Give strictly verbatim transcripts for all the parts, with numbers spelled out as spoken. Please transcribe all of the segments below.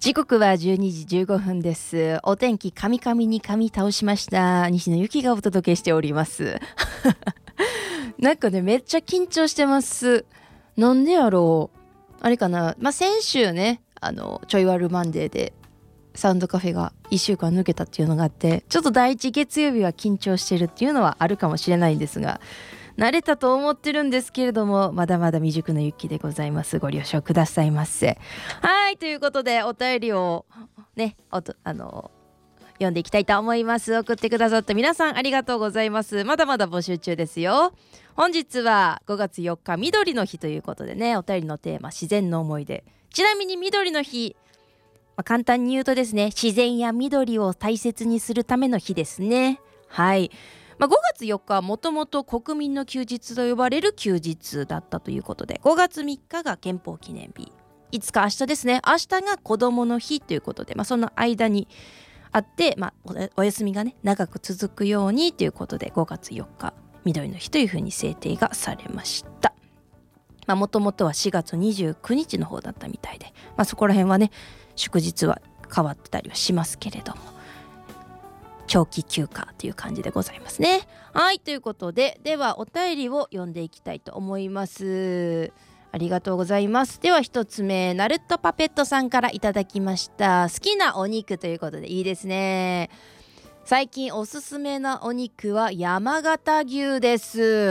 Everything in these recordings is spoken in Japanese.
時刻はじゅうにじじゅうごふんです。お天気カミカミに噛み倒しました西野由紀がお届けしておりますなんかねめっちゃ緊張してます。なんでやろう、あれかな、まあ、先週ねあのちょいワルマンデーでサウンドカフェがいっしゅうかん抜けたっていうのがあって、ちょっと第一月曜日は緊張してるっていうのはあるかもしれないんですが、慣れたと思ってるんですけれども、まだまだ未熟のゆきでございます。ご了承くださいませ。はい、ということでお便りをねおとあの読んでいきたいと思います。送ってくださった皆さんありがとうございます。まだまだ募集中ですよ。本日はごがつよっか緑の日ということでね、お便りのテーマ自然の思い出。ちなみに緑の日、まあ、簡単に言うとですね、自然や緑を大切にするための日ですね。はい、まあ、ごがつよっかはもともと国民の休日と呼ばれる休日だったということで、ごがつみっかが憲法記念日、いつか明日ですね、明日が子どもの日ということで、まあ、その間にあって、まあ、お, お休みがね長く続くようにということでごがつよっか緑の日というふうに制定がされました。もともとはしがつにじゅうくにちの方だったみたいで、まあ、そこら辺はね祝日は変わってたりはしますけれども、長期休暇という感じでございますね。はい、ということで、ではお便りを読んでいきたいと思います。ありがとうございます。では一つ目、ナルトパペットさんからいただきました。好きなお肉ということでいいですね。最近おすすめなお肉は山形牛です。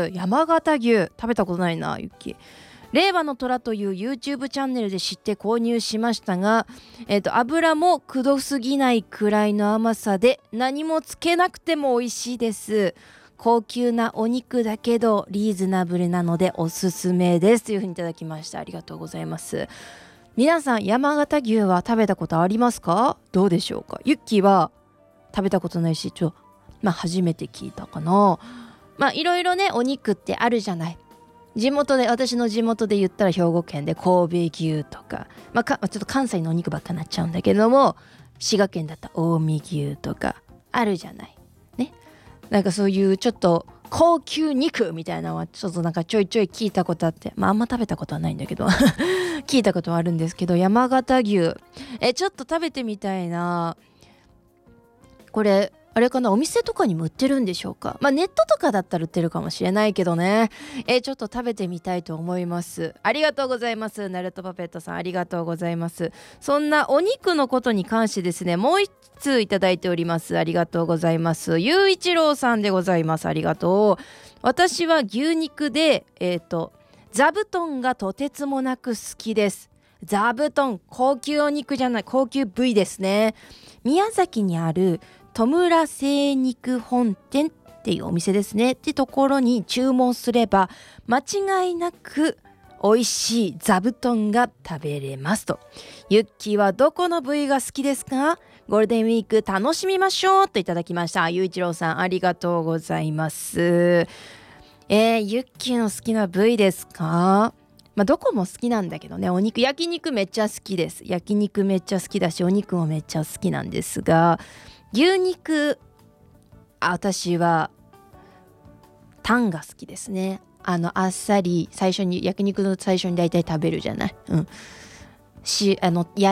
山形牛食べたことないな、ゆき。令和の虎という YouTube チャンネルで知って購入しましたが、えーと、油もくどすぎないくらいの甘さで何もつけなくても美味しいです。高級なお肉だけどリーズナブルなのでおすすめですというふうにいただきました。ありがとうございます。皆さん山形牛は食べたことありますか？どうでしょうか？ユッキーは食べたことないし、ちょ、まあ、初めて聞いたかな。まあいろいろねお肉ってあるじゃない。地元で、私の地元で言ったら兵庫県で神戸牛とか、まあ、かちょっと関西のお肉ばっかなっちゃうんだけども、滋賀県だったら近江牛とかあるじゃないね。なんかそういうちょっと高級肉みたいなのはちょっとなんかちょいちょい聞いたことあって、まああんま食べたことはないんだけど聞いたことはあるんですけど、山形牛えちょっと食べてみたいな。これあれかな、お店とかにも売ってるんでしょうか。まあネットとかだったら売ってるかもしれないけどね。えー、ちょっと食べてみたいと思います。ありがとうございます。ナルトパペットさんありがとうございます。そんなお肉のことに関してですね、もう一通いただいております。ありがとうございます。ゆういちろうさんでございます。ありがとう。私は牛肉でえっと座布団がとてつもなく好きです。座布団、高級お肉じゃない、高級部位ですね。宮崎にある戸村精肉本店っていうお店ですねってところに注文すれば間違いなく美味しい座布団が食べれますと。ユッキーはどこの部位が好きですか？ゴールデンウィーク楽しみましょうといただきました。ゆういちろうさんありがとうございます。えー、ユッキーの好きな部位ですか？まあ、どこも好きなんだけどね、お肉、焼肉めっちゃ好きです。焼肉めっちゃ好きだし、お肉もめっちゃ好きなんですが、牛肉、あ、私はタンが好きですね。あのあっさり最初に、焼肉の最初に大体食べるじゃない、うん、しあの焼